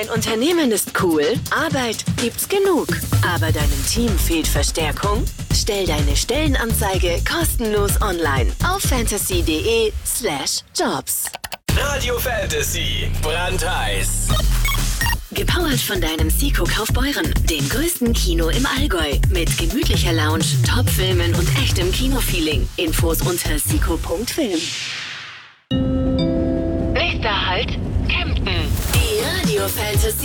Dein Unternehmen ist cool, Arbeit gibt's genug, aber deinem Team fehlt Verstärkung? Stell deine Stellenanzeige kostenlos online auf fantasy.de/jobs. Radio Fantasy, brandheiß. Gepowert von deinem Siko Kaufbeuren, dem größten Kino im Allgäu. Mit gemütlicher Lounge, Top-Filmen und echtem Kinofeeling. Infos unter siko.film. Nächster Halt, Kempten. Die Radio Fantasy